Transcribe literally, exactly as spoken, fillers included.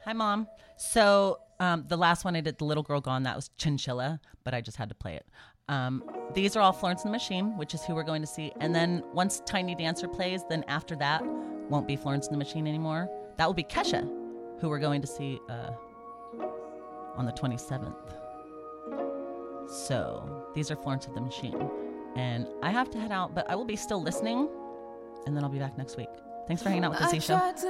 Hi, Mom. So um, the last one I did, The Little Girl Gone, that was Chinchilla, but I just had to play it. Um, these are all Florence and the Machine, which is who we're going to see. And then once Tiny Dancer plays, then after that won't be Florence and the Machine anymore. That will be Kesha, who we're going to see uh, on the twenty-seventh. So these are Florence and the Machine. And I have to head out, but I will be still listening, and then I'll be back next week. Thanks for hanging out with the Z Show.